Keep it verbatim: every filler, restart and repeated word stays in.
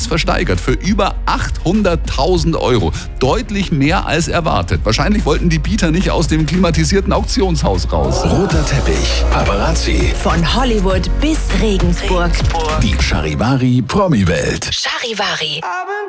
jetzt versteigert für über achthunderttausend Euro. Deutlich mehr als erwartet. Wahrscheinlich wollten die Bieter nicht aus dem klimatisierten Auktionshaus raus. Roter Teppich, Paparazzi. Von Hollywood bis Regensburg. Die Charivari Promi-Welt. Charivari.